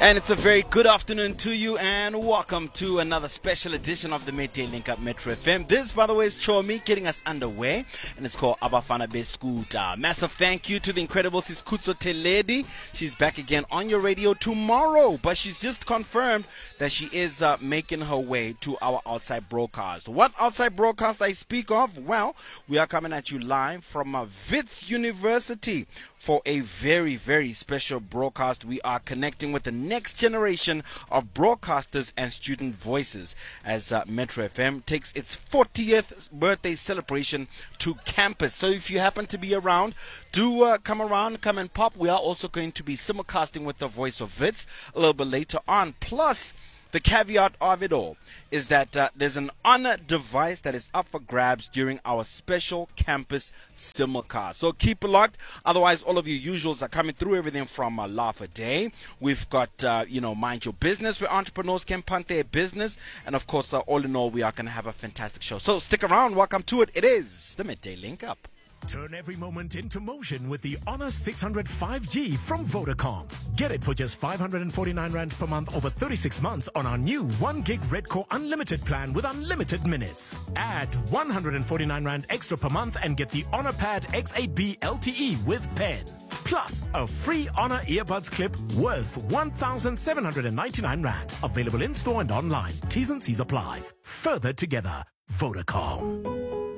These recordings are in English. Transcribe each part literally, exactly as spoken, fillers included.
And it's a very good afternoon to you, and welcome to another special edition of the Midday Link Up Metro F M. This, by the way, is Chomi getting us underway, and it's called Abafana Beskuta. Massive thank you to the incredible Siskutso Teledi. She's back again on your radio tomorrow, but she's just confirmed that she is uh, making her way to our outside broadcast. What outside broadcast I speak of? Well, we are coming at you live from uh, Wits University for a very, very special broadcast. We are connecting with the next generation of broadcasters and student voices as uh, Metro F M takes its fortieth birthday celebration to campus. So if you happen to be around, do uh, come around, come and pop. We are also going to be simulcasting with the Voice of Wits a little bit later on. Plus, the caveat of it all is that uh, there's an honor device that is up for grabs during our special campus simulcast. So keep it locked. Otherwise, all of your usuals are coming through. Everything from uh, Laugh a Day. We've got, uh, you know, Mind Your Business, where entrepreneurs can punt their business. And of course, uh, all in all, we are going to have a fantastic show. So stick around. Welcome to it. It is the Midday Link Up. Turn every moment into motion with the Honor six hundred five G from Vodacom. Get it for just five hundred forty-nine rand per month over thirty-six months on our new one gig Redcore Unlimited plan with unlimited minutes. Add one hundred forty-nine rand extra per month and get the Honor Pad X eight B L T E with pen. Plus, a free Honor earbuds clip worth one thousand seven hundred ninety-nine rand. Available in-store and online. T's and C's apply. Further together, Vodacom.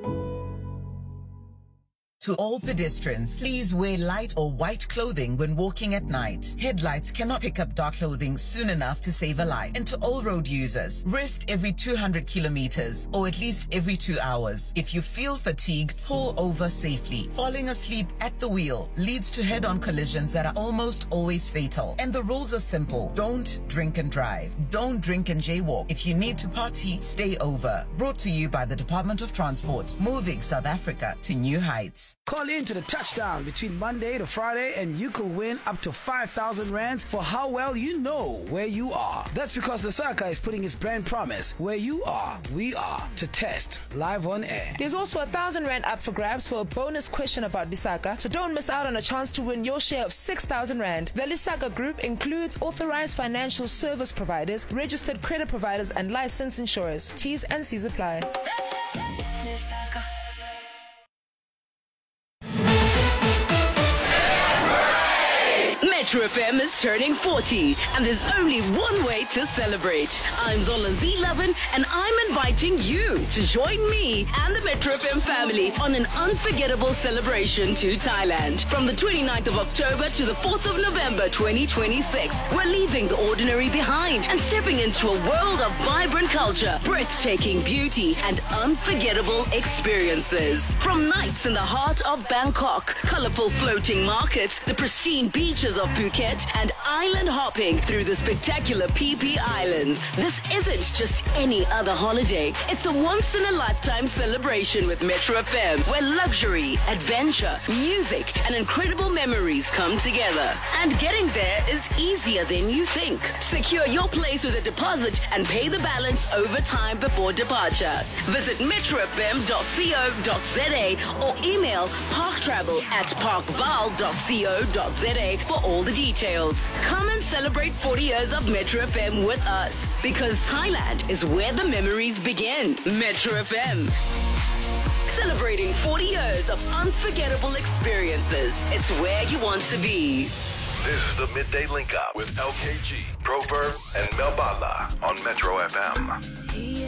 To all pedestrians, please wear light or white clothing when walking at night. Headlights cannot pick up dark clothing soon enough to save a life. And to all road users, rest every two hundred kilometers or at least every two hours. If you feel fatigued, pull over safely. Falling asleep at the wheel leads to head-on collisions that are almost always fatal. And the rules are simple. Don't drink and drive. Don't drink and jaywalk. If you need to party, stay over. Brought to you by the Department of Transport, moving South Africa to new heights. Call in to the touchdown between Monday to Friday and you could win up to five thousand rands for how well you know where you are. That's because Lesaka is putting its brand promise, where you are, we are, to test live on air. There's also a thousand rand up for grabs for a bonus question about Lesaka, so don't miss out on a chance to win your share of six thousand rand. The Lesaka Group includes authorized financial service providers, registered credit providers and licensed insurers. T's and C's apply. Lesaka. Metro F M is turning forty, and there's only one way to celebrate. I'm Zola Z eleven, and I'm inviting you to join me and the Metro F M family on an unforgettable celebration to Thailand. From the twenty-ninth of October to the fourth of November twenty twenty-six, we're leaving the ordinary behind and stepping into a world of vibrant culture, breathtaking beauty, and unforgettable experiences. From nights in the heart of Bangkok, colorful floating markets, the pristine beaches of Phuket, and island hopping through the spectacular P P Islands. This isn't just any other holiday. It's a once-in-a-lifetime celebration with Metro F M, where luxury, adventure, music, and incredible memories come together. And getting there is easier than you think. Secure your place with a deposit and pay the balance over time before departure. Visit metro f m dot co dot z a or email parktravel at parkval dot co dot z a for all the details. Come and celebrate forty years of Metro F M with us, because Thailand is where the memories begin. Metro F M. Celebrating forty years of unforgettable experiences. It's where you want to be. This is the Midday Link Up with L K G, Proverb, and Melbala on Metro F M.